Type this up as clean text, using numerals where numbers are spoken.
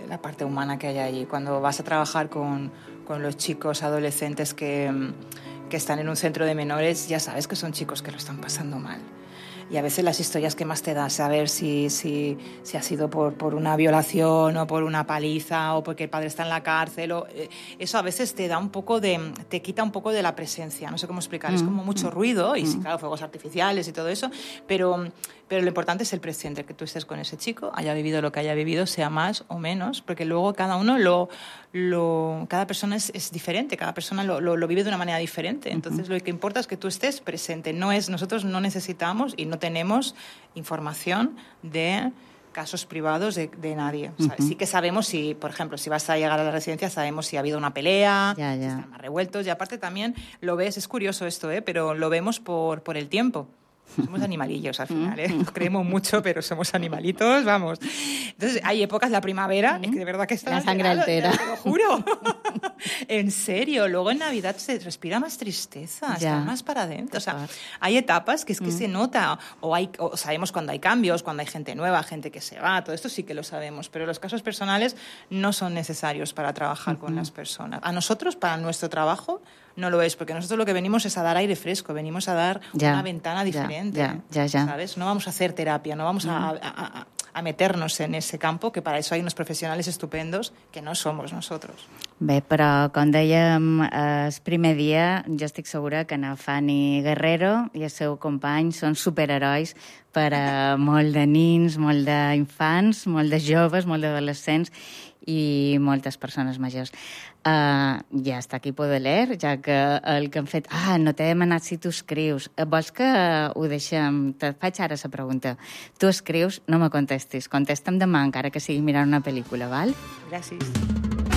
la parte humana que hay ahí. Cuando vas a trabajar con los chicos adolescentes que están en un centro de menores, ya sabes que son chicos que lo están pasando mal. Y a veces las historias que más te da saber si ha sido por una violación o por una paliza o porque el padre está en la cárcel. Eso a veces te quita un poco de la presencia. No sé cómo explicar. Es como mucho ruido y sí, claro, fuegos artificiales y todo eso. Pero lo importante es el presente, que tú estés con ese chico, haya vivido lo que haya vivido, sea más o menos, porque luego cada uno cada persona es diferente, cada persona lo vive de una manera diferente. Entonces lo que importa es que tú estés presente. Nosotros no necesitamos y no tenemos información de casos privados de nadie. O sea, sí que sabemos si, por ejemplo, si vas a llegar a la residencia, sabemos si ha habido una pelea, si están más revueltos, y aparte también lo ves, es curioso esto, pero lo vemos por el tiempo. Somos animalillos al final, Nos creemos mucho, pero somos animalitos, vamos. Entonces, hay épocas, la primavera, es que de verdad que está... La sangre altera. Te lo juro. En serio. Luego en Navidad se respira más tristeza, está más para adentro. O sea, hay etapas que es que se nota, o sabemos cuando hay cambios, cuando hay gente nueva, gente que se va, todo esto sí que lo sabemos, pero los casos personales no son necesarios para trabajar con las personas. A nosotros, para nuestro trabajo, no lo es, porque nosotros lo que venimos es a dar aire fresco, venimos a dar una ventana diferente, ¿sabes? No vamos a hacer terapia, no vamos a meternos en ese campo, que para eso hay unos profesionales estupendos que no somos nosotros. Bé, però, com dèiem, el primer dia, jo estic segura que na Fanny Guerrero i el seu company són superherois per a molt de nins, molt d'infants, molt de joves, molt d'adolescents i moltes persones majors. Ja està aquí poder leer, ja que el que han fet... no t'he demanat si tu escrius. Vols que ho deixem? Te faig ara la pregunta. Tu escrius? No me contestis. Contesta'm demà, encara que sigui mirant una pel·lícula, val? Gràcies.